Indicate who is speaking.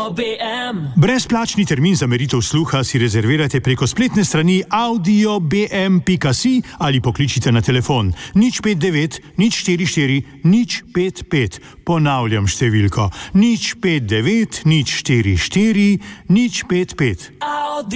Speaker 1: BM.
Speaker 2: Brezplačni termin za meritev sluha si rezervirajte preko spletne strani audiobm.si ali pokličite na telefon 059 044 055. Ponavljam številko 059 044 055.